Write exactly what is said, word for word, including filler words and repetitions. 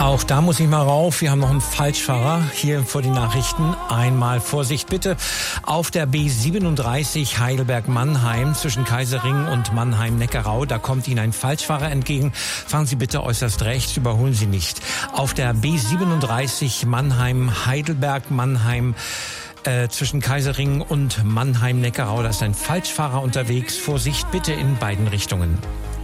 Auch da muss ich mal rauf. Wir haben noch einen Falschfahrer hier vor den Nachrichten. Einmal Vorsicht bitte. Auf der B siebenunddreißig Heidelberg-Mannheim zwischen Kaiserring und Mannheim-Neckarau. Da kommt Ihnen ein Falschfahrer entgegen. Fahren Sie bitte äußerst rechts, überholen Sie nicht. Auf der B siebenunddreißig Mannheim-Heidelberg-Mannheim Äh, zwischen Kaiserring und Mannheim-Neckarau, da ist ein Falschfahrer unterwegs. Vorsicht bitte in beiden Richtungen.